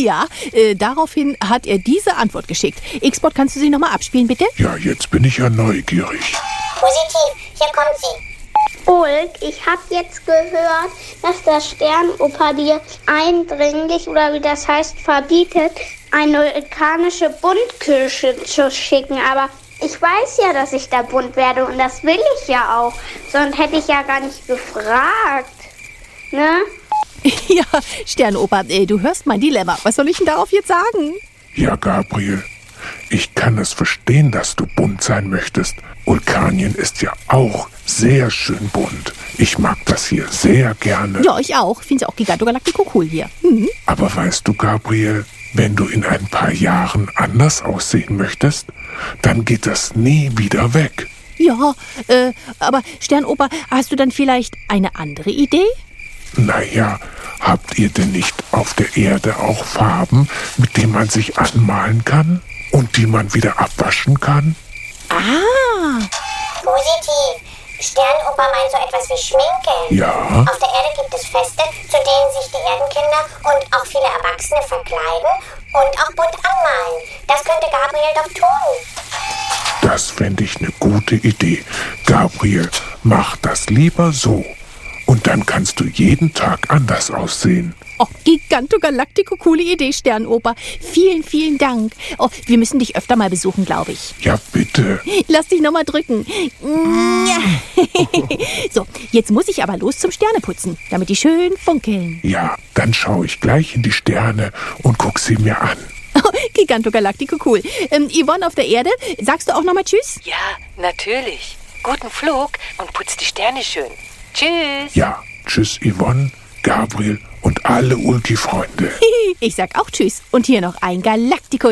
Ja, daraufhin hat er diese Antwort geschickt. X-Bot, kannst du sie nochmal abspielen, bitte? Ja, jetzt bin ich ja neugierig. Positiv, hier kommt sie. Ulk, ich habe jetzt gehört, dass das Sternoper dir eindringlich, oder wie das heißt, verbietet, eine vulkanische Buntkirsche zu schicken. Aber ich weiß ja, dass ich da bunt werde und das will ich ja auch. Sonst hätte ich ja gar nicht gefragt. Ne? Ja, Sternoper, du hörst mein Dilemma. Was soll ich denn darauf jetzt sagen? Ja, Gabriel, ich kann es verstehen, dass du bunt sein möchtest. Vulkanien ist ja auch sehr schön bunt. Ich mag das hier sehr gerne. Ja, ich auch. Ich finde es auch gigantogalactico cool hier. Mhm. Aber weißt du, Gabriel, wenn du in ein paar Jahren anders aussehen möchtest, dann geht das nie wieder weg. Ja, aber Sternoper, hast du dann vielleicht eine andere Idee? Naja, habt ihr denn nicht auf der Erde auch Farben, mit denen man sich anmalen kann und die man wieder abwaschen kann? Ah, Positiv. Sternoper meint so etwas wie Schminke. Ja, Auf der Erde gibt es Feste, zu denen sich die Erdenkinder und auch viele Erwachsene verkleiden und auch bunt anmalen. Das könnte Gabriel doch tun. das fände ich eine gute Idee. Gabriel, mach das lieber so. Und dann kannst du jeden Tag anders aussehen. oh, gigantogalactico coole Idee, Sternoper. Vielen, vielen Dank. Oh, wir müssen dich öfter mal besuchen, glaube ich. Ja, bitte. Lass dich nochmal drücken. So, jetzt muss ich aber los zum Sterneputzen, damit die schön funkeln. Ja, dann schaue ich gleich in die Sterne und guck sie mir an. Gigantogalactico cool. Yvonne auf der Erde, sagst du auch nochmal Tschüss? Ja, natürlich. Guten Flug und putz die Sterne schön. Tschüss. Ja, tschüss Yvonne, Gabriel und alle Ulki-Freunde. Ich sag auch Tschüss. Und hier noch ein Galactikus.